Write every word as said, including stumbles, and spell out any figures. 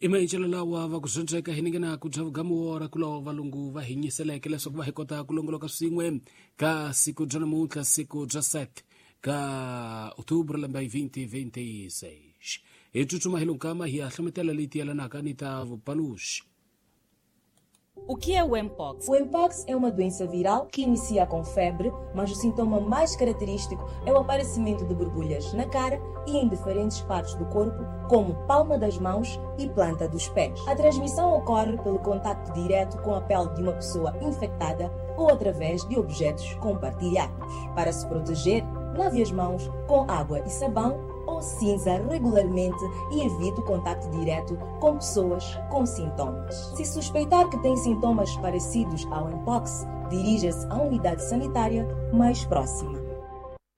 imaichelelawa vakusontseka hiningana kutshavugamuora kula valungu vahinyiseleke leswaku va hi kota ku longoloka swin'we ka siku bya namuntlha siku bya set ka outubro lembe hi vinte vinte e seis hi tsutsuma hi lunkama hi ahlametela leti yelanaka ni ta vupaluxi. O que é o Mpox? O Mpox é uma doença viral que inicia com febre, mas o sintoma mais característico é o aparecimento de borbulhas na cara e em diferentes partes do corpo, como palma das mãos e planta dos pés. A transmissão ocorre pelo contacto direto com a pele de uma pessoa infectada ou através de objetos compartilhados. Para se proteger, lave as mãos com água e sabão ou cinza regularmente e evite o contacto direto com pessoas com sintomas. Se suspeitar que tem sintomas parecidos ao Mpox, dirija-se à unidade sanitária mais próxima.